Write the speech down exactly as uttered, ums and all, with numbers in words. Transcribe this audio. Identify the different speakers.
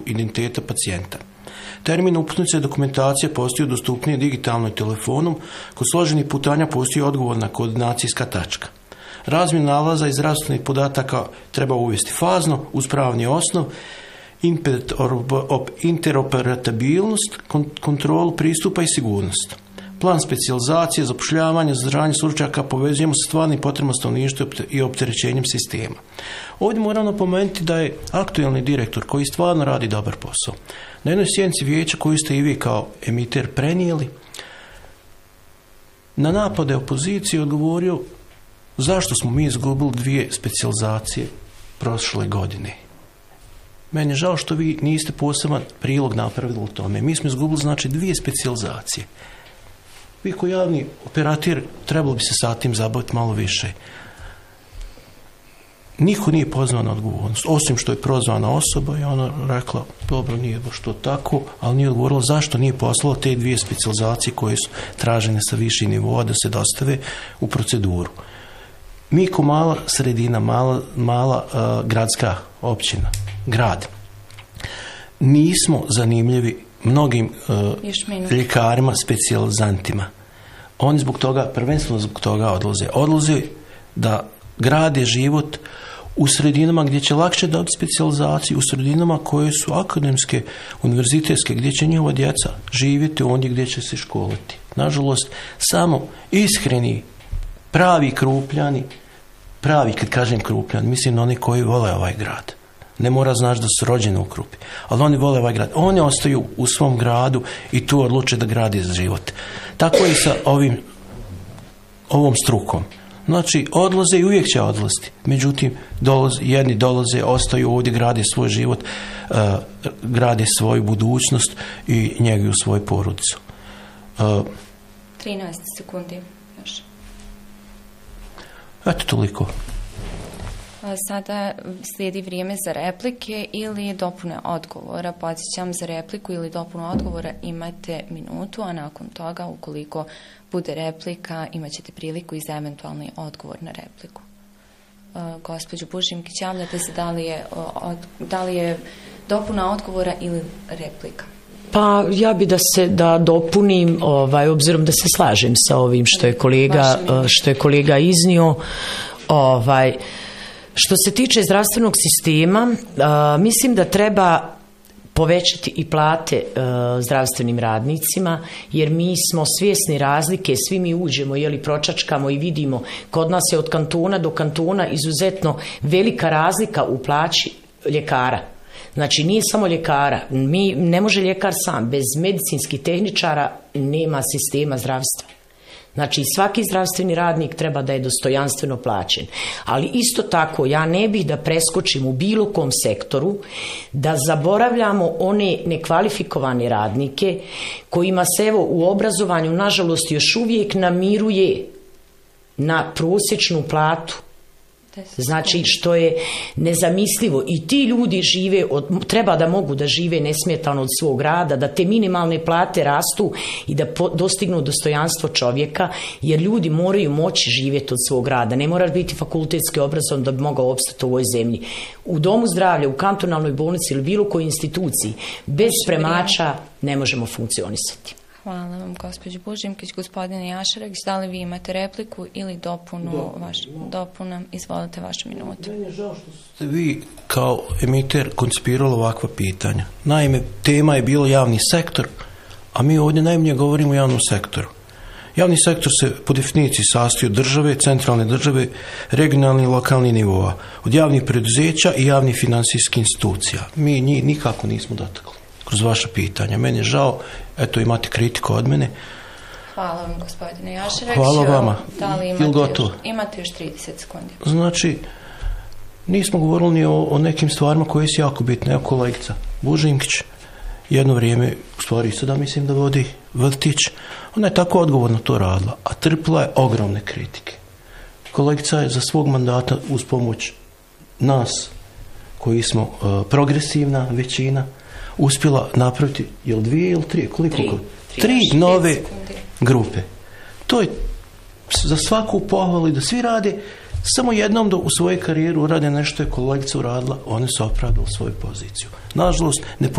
Speaker 1: identiteta pacijenta. Termin uputnice dokumentacije postoji dostupnije digitalno i telefonom, kod složenih putanja postoji odgovorna koordinacijska tačka. Razmjenu nalaza i zdravstvenih podataka treba uvesti fazno, uz pravni osnov, interoperabilnost, kontrolu pristupa i sigurnost. Plan specijalizacije, zapošljavanja, zadržavanje stručnjaka povezujemo sa stvarnim potrebama stanovništva i opterećenjem sistema. Ovdje moram napomenuti da je aktualni direktor koji stvarno radi dobar posao. Na jednoj sjednici vijeća koju ste i vi kao emiter prenijeli, na napade opozicije odgovorio zašto smo mi izgubili dvije specijalizacije prošle godine. Meni je žao što vi niste poseban prilog napravili u tome. Mi smo izgubili znači dvije specijalizacije. Vi kao javni operator trebalo bi se sa tim zabaviti malo više. Niko nije pozvan na odgovornost, osim što je prozvana osoba i ona rekla, dobro, nije baš to tako, ali nije odgovorila zašto nije poslala te dvije specijalizacije koje su tražene sa viših nivoa da se dostave u proceduru. Mi ko mala sredina, mala, mala uh, gradska općina, grad, nismo zanimljivi mnogim uh, ljekarima, specijalizantima. Oni zbog toga, prvenstveno zbog toga odlaze. Odlaze da grade život u sredinama gdje će lakše dobiti specijalizaciju, u sredinama koje su akademske, univerzitetske, gdje će njihova djeca živjeti ondje gdje će se školiti. Nažalost, samo iskreni, pravi Krupljani, pravi, kad kažem Krupljani, mislim na oni koji vole ovaj grad. Ne mora znaći da su rođeni u Krupi, ali oni vole ovaj grad. Oni ostaju u svom gradu i tu odluče da grade za život. Tako i sa ovim, ovom strukom. Znači, odlaze i uvijek će odlaziti. Međutim, dolaze, jedni dolaze, ostaju ovdje, grade svoj život, uh, grade svoju budućnost i njeguju svoju porodicu. Uh,
Speaker 2: trinaest sekundi još.
Speaker 1: Eto toliko.
Speaker 2: Sada slijedi vrijeme za replike ili dopune odgovora. Podsjećam, za repliku ili dopunu odgovora imate minutu, a nakon toga, ukoliko bude replika, imat ćete priliku i za eventualni odgovor na repliku. Uh, gospođo Bužimkić, javljate se da li je, od, da li je dopuna odgovora ili replika?
Speaker 3: Pa ja bi da se da dopunim, ovaj, obzirom da se slažem sa ovim što je kolega, što je kolega iznio. Ovaj, što se tiče zdravstvenog sistema, uh, mislim da treba povećati i plate uh, zdravstvenim radnicima, jer mi smo svjesni razlike, svi mi uđemo, jeli pročačkamo i vidimo, kod nas je od kantuna do kantuna izuzetno velika razlika u plaći ljekara. Znači, nije samo ljekara, mi, ne može ljekar sam, bez medicinskih tehničara nema sistema zdravstva. Znači, svaki zdravstveni radnik treba da je dostojanstveno plaćen. Ali isto tako, ja ne bih da preskočim u bilo kom sektoru, da zaboravljamo one nekvalifikovane radnike kojima se evo u obrazovanju, nažalost, još uvijek namiruje na prosječnu platu. Znači, što je nezamislivo. I ti ljudi žive, od, treba da mogu da žive nesmetano od svog rada, da te minimalne plate rastu i da po, dostignu dostojanstvo čovjeka, jer ljudi moraju moći živjeti od svog rada. Ne moraš biti fakultetski obrazovan da bi mogao opstati u ovoj zemlji. U domu zdravlja, u kantonalnoj bolnici ili bilo kojoj instituciji, bez spremača ne možemo funkcionisati.
Speaker 2: Hvala vam, gospođo Bužimkić. Gospodine Jašarek, da li vi imate repliku ili dopunu? Do. Vaš, dopuna, izvolite vašu minutu.
Speaker 1: Meni je žao što ste vi kao emiter koncipirali ovakva pitanja. Naime, tema je bilo javni sektor, a mi ovdje najmanje govorimo o javnom sektoru. Javni sektor se po definiciji sastoji od države, centralne države, regionalnih i lokalnih nivoa, od javnih preduzeća i javnih finansijskih institucija. Mi njih nikako nismo dotakli kroz vaše pitanja. Meni je žao, eto imate kritiku od mene.
Speaker 2: Hvala vam, gospodine Jašarek.
Speaker 1: Hvala vama.
Speaker 2: Da li imate, još, imate još trideset sekundi? Znači,
Speaker 1: nismo govorili ni o, o nekim stvarima koje su jako bitne. Evo kolegica Bužimkić, jedno vrijeme, u stvari sada mislim da vodi vrtić, ona je tako odgovorno to radila, a trpila je ogromne kritike. Kolegica je za svog mandata uz pomoć nas, koji smo uh, progresivna većina, uspjela napraviti, je li dvije ili tri? Koliko? Tri, tri, tri nove grupe. To je za svaku pohvalu i da svi rade, samo jednom da u svojoj karijeru urade nešto je kolegica uradila, one su opravdali svoju poziciju. Nažalost, ne